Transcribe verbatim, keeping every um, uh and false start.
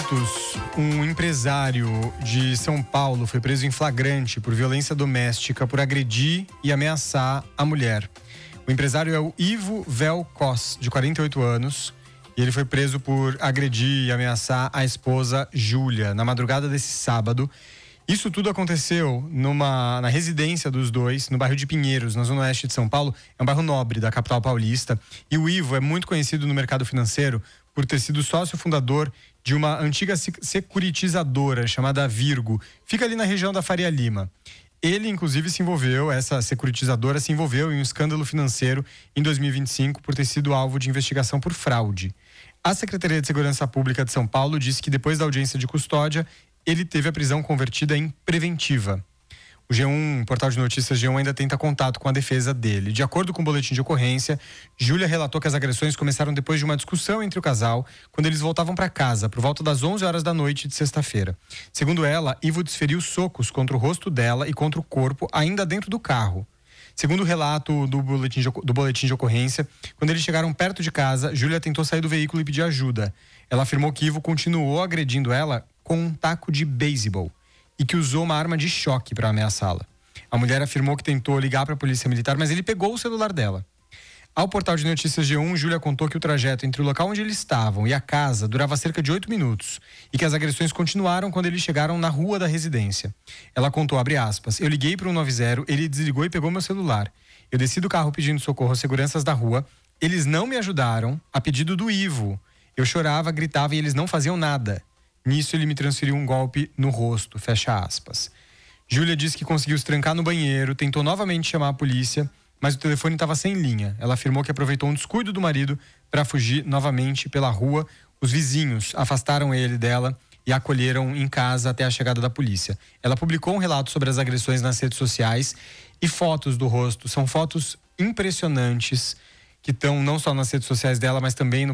minutos, um empresário de São Paulo foi preso em flagrante por violência doméstica por agredir e ameaçar a mulher. O empresário é o Ivo Velkos, de quarenta e oito anos, e ele foi preso por agredir e ameaçar a esposa Júlia na madrugada desse sábado. Isso tudo aconteceu numa, na residência dos dois, no bairro de Pinheiros, na zona oeste de São Paulo. É um bairro nobre da capital paulista. E o Ivo é muito conhecido no mercado financeiro por ter sido sócio fundador de uma antiga securitizadora chamada Virgo. Fica ali na região da Faria Lima. Ele, inclusive, se envolveu, essa securitizadora se envolveu em um escândalo financeiro em dois mil e vinte e cinco por ter sido alvo de investigação por fraude. A Secretaria de Segurança Pública de São Paulo disse que depois da audiência de custódia, ele teve a prisão convertida em preventiva. O G um, o portal de notícias G um, ainda tenta contato com a defesa dele. De acordo com o boletim de ocorrência, Júlia relatou que as agressões começaram depois de uma discussão entre o casal, quando eles voltavam para casa, por volta das onze horas da noite de sexta-feira. Segundo ela, Ivo desferiu socos contra o rosto dela e contra o corpo, ainda dentro do carro. Segundo o relato do boletim de, do boletim de ocorrência, quando eles chegaram perto de casa, Júlia tentou sair do veículo e pedir ajuda. Ela afirmou que Ivo continuou agredindo ela com um taco de beisebol e que usou uma arma de choque para ameaçá-la. A mulher afirmou que tentou ligar para a polícia militar, mas ele pegou o celular dela. Ao portal de notícias G um, Júlia contou que o trajeto entre o local onde eles estavam e a casa durava cerca de oito minutos e que as agressões continuaram quando eles chegaram na rua da residência. Ela contou, abre aspas, eu liguei para o um nove zero, ele desligou e pegou meu celular. Eu desci do carro pedindo socorro aos seguranças da rua. Eles não me ajudaram, a pedido do Ivo. Eu chorava, gritava e eles não faziam nada. Nisso ele me transferiu um golpe no rosto, fecha aspas. Júlia disse que conseguiu se trancar no banheiro, tentou novamente chamar a polícia, mas o telefone estava sem linha. Ela afirmou que aproveitou um descuido do marido para fugir novamente pela rua. Os vizinhos afastaram ele dela e a acolheram em casa até a chegada da polícia. Ela publicou um relato sobre as agressões nas redes sociais e fotos do rosto. São fotos impressionantes que estão não só nas redes sociais dela, mas também no